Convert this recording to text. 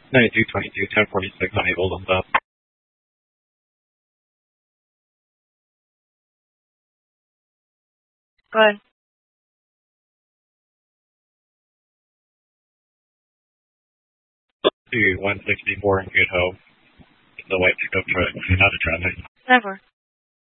9222, 1046, unable on that. Go ahead. To 164 in Good Hope. The white pickup truck, not a traffic. Never.